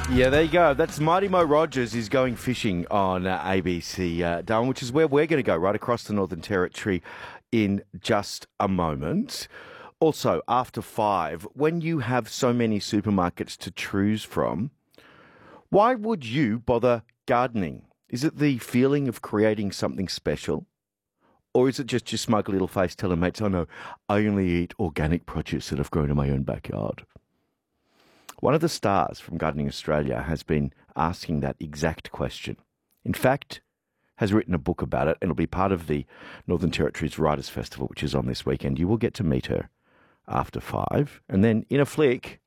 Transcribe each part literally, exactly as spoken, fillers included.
Yeah, there you go. That's Mighty Mo Rogers is going fishing on uh, A B C, uh, Darwin, which is where we're going to go, right across the Northern Territory in just a moment. Also, after five, when you have so many supermarkets to choose from, why would you bother gardening? Is it the feeling of creating something special? Or is it just your smug little face telling mates, oh no, I only eat organic produce that I've grown in my own backyard? One of the stars from Gardening Australia has been asking that exact question. In fact, has written a book about it, and it'll be part of the Northern Territory's Writers' Festival, which is on this weekend. You will get to meet her after five. And then in a flick,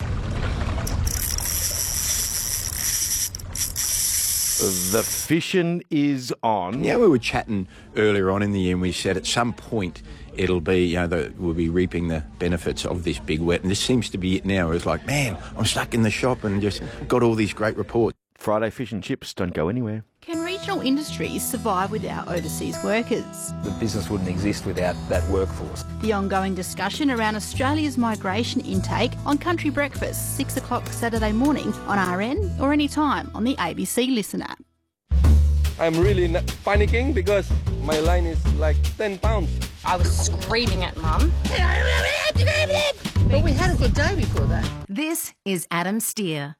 the fishing is on. Yeah, we were chatting earlier on in the year, and we said at some point it'll be, you know, the, we'll be reaping the benefits of this big wet. And this seems to be it now. It's like, man, I'm stuck in the shop and just got all these great reports. Friday fish and chips don't go anywhere. Can regional industries survive without overseas workers? The business wouldn't exist without that workforce. The ongoing discussion around Australia's migration intake on Country Breakfast, six o'clock Saturday morning on R N or anytime on the A B C Listen app. I'm really not panicking because my line is like ten pounds. I was screaming at Mum. But we had a good day before that. This is Adam Steer.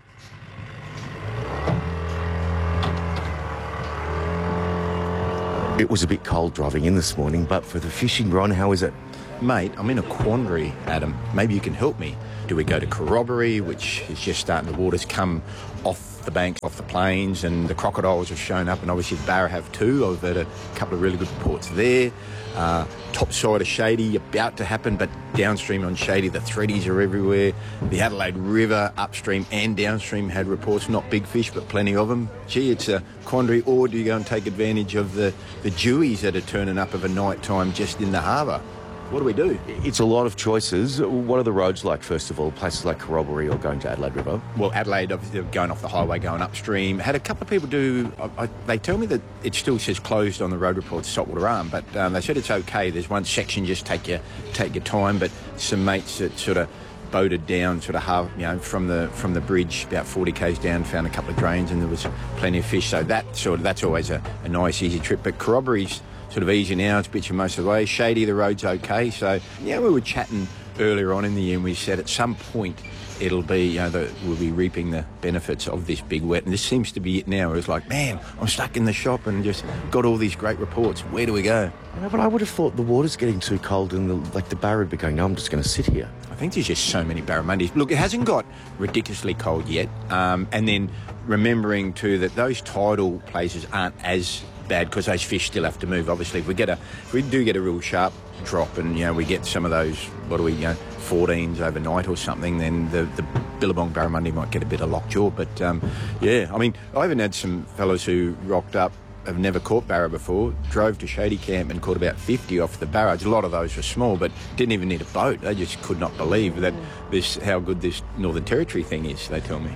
It was a bit cold driving in this morning, but for the fishing, Ron, how is it? Mate, I'm in a quandary, Adam. Maybe you can help me. Do we go to Corroboree, which is just starting, the water's come off the banks, off the plains, and the crocodiles have shown up, and obviously the Barra have too. I've had a couple of really good reports there. Uh, top side of Shady, about to happen, but downstream on Shady, the threadies are everywhere. The Adelaide River, upstream and downstream, had reports, not big fish, but plenty of them. Gee, it's a quandary. Or do you go and take advantage of the, the dewies that are turning up of a night time just in the harbour? What do we do? It's a lot of choices. What are the roads like, first of all? Places like Corroboree or going to Adelaide River? Well, Adelaide, obviously, going off the highway, going upstream. Had a couple of people do... I, I, they tell me that it still says closed on the road report, Saltwater Arm, but um, they said it's okay. There's one section, just take your take your time, but some mates that sort of boated down, sort of half, you know, from the from the bridge, about forty k's down, found a couple of drains, and there was plenty of fish. So that sort of that's always a, a nice, easy trip. But Corroboree's sort of easy now, it's bitching most of the way. Shady, the road's okay. So, yeah, we were chatting earlier on in the year, and we said at some point it'll be, you know, the, we'll be reaping the benefits of this big wet. And this seems to be it now. It's like, man, I'm stuck in the shop and just got all these great reports. Where do we go? Yeah, but I would have thought the water's getting too cold and the, like the Barra would be going, no, I'm just going to sit here. I think there's just so many barramundies. Look, it hasn't got ridiculously cold yet. Um, and then remembering too that those tidal places aren't as bad because those fish still have to move. Obviously, if we get a, if we do get a real sharp drop, and you know we get some of those, what do we, you know, fourteens overnight or something, then the the Billabong barramundi might get a bit of lockjaw. But um, yeah, I mean, I even had some fellas who rocked up, have never caught barra before, drove to Shady Camp and caught about fifty off the barrage. A lot of those were small, but didn't even need a boat. They just could not believe that this, how good this Northern Territory thing is, they tell me.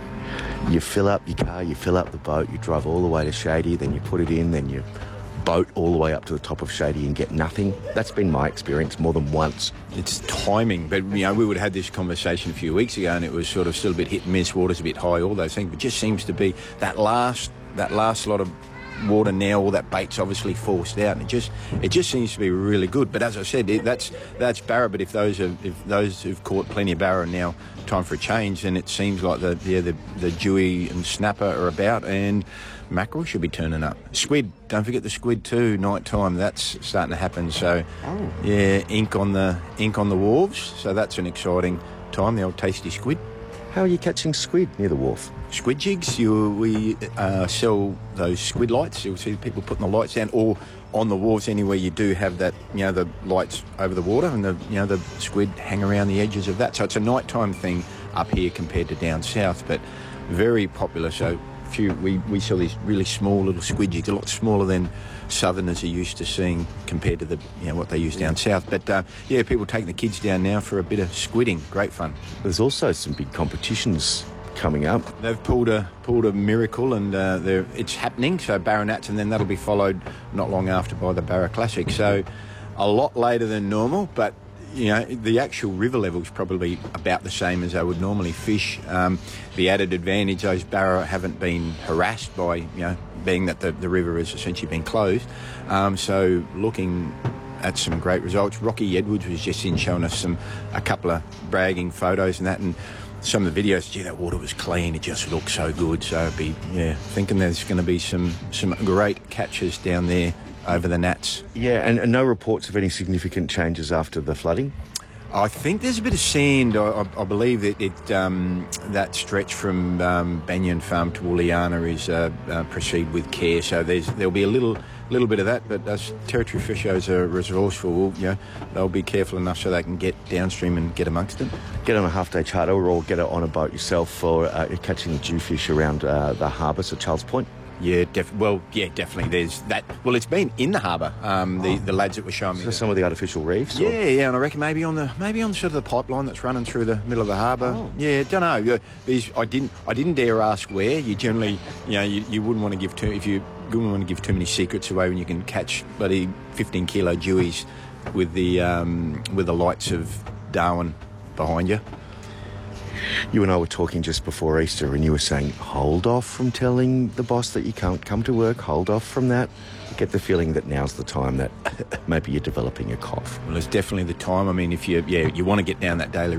You fill up your car, you fill up the boat, you drive all the way to Shady, then you put it in, then you boat all the way up to the top of Shady and get nothing. That's been my experience more than once. It's timing, but you know, we would have had this conversation a few weeks ago, and it was sort of still a bit hit and miss, water's a bit high, all those things, but it just seems to be that last that last lot of water now, all that bait's obviously forced out, and it just it just seems to be really good. But as I said, it, that's that's barra. But if those are, if those who've caught plenty of barra are now time for a change, then it seems like the yeah the the dewey and snapper are about, and mackerel should be turning up. Squid, don't forget the squid too. Night time, that's starting to happen. So oh. yeah, ink on the ink on the wharves. So that's an exciting time. The old tasty squid. How are you catching squid near the wharf? Squid jigs. You, we uh, sell those squid lights. You'll see people putting the lights down, or on the wharves anywhere you do have that, you know, the lights over the water, and the, you know, the squid hang around the edges of that. So it's a nighttime thing up here compared to down south, but very popular. So few, we, we sell these really small little squid jigs, a lot smaller than southerners are used to seeing compared to the, you know, what they use down south. But uh, yeah, people taking the kids down now for a bit of squidding. Great fun. There's also some big competitions coming up. They've pulled a pulled a miracle, and uh, they're, it's happening. So Barra Nats, and then that'll be followed not long after by the Barra Classic. So a lot later than normal, but you know, the actual river level's probably about the same as they would normally fish. Um, the added advantage, those barra haven't been harassed by, you know, being that the, the river has essentially been closed. Um, so looking at some great results. Rocky Edwards was just in showing us some a couple of bragging photos and that, and some of the videos, gee, that water was clean, it just looked so good. So I'd be, yeah, thinking there's going to be some, some great catches down there over the Nats. Yeah, and, and no reports of any significant changes after the flooding? I think there's a bit of sand. I, I, I believe that it, um, that stretch from um, Banyan Farm to Wooliana is uh, uh, proceed with care. So there's there'll be a little little bit of that. But as territory fishers are resourceful, you know, they'll be careful enough so they can get downstream and get amongst it. Get on a half-day charter or get on a boat yourself for uh, catching the jewfish around uh, the harbour, so Charles Point. Yeah, def- well, yeah, definitely. There's that. Well, it's been in the harbour. Um, the, oh. the lads that were showing me. So some of the artificial reefs. Yeah, or? yeah, and I reckon maybe on the maybe on sort of the pipeline that's running through the middle of the harbour. Oh. Yeah, don't know. These, I didn't I didn't dare ask where. You generally, you know, you, you wouldn't want to give too if you wouldn't want to give too many secrets away when you can catch bloody fifteen kilo dewies with the um, with the lights of Darwin behind you. You and I were talking just before Easter and you were saying, hold off from telling the boss that you can't come to work, hold off from that. I get the feeling that now's the time that maybe you're developing a cough. Well, it's definitely the time. I mean, if you, yeah, you want to get down that daily